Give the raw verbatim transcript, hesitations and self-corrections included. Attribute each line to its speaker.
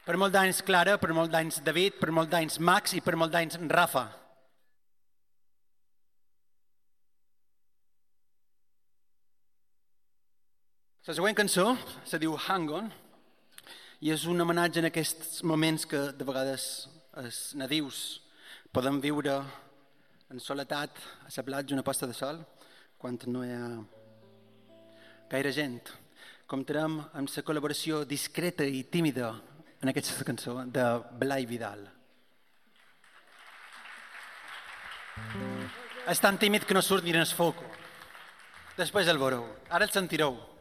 Speaker 1: Per molt d'anys Clara, per molt d'anys David, per molt d'anys Max i per molt d'anys Rafa. La següent cançó se diu Hang On i és un homenatge en aquests moments que de vegades els nadius podem viure en soledat a la platja una posta de sol quan no hi ha gaire gent. Comptarem amb la col·laboració discreta i tímida en aquesta cançó de Blai Vidal. És tan tímid que no surt ni en el foc. Després el veureu. Ara el sentireu.